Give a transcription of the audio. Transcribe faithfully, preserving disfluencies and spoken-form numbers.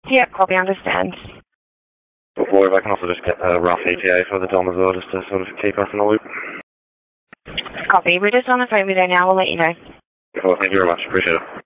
Yeah, copy, understand. Or if I can also just get a rough E T A for the Dom as well, just to sort of keep us in the loop. Copy. We're just on the phone with her now. We'll let you know. Well, thank you very much. Appreciate it.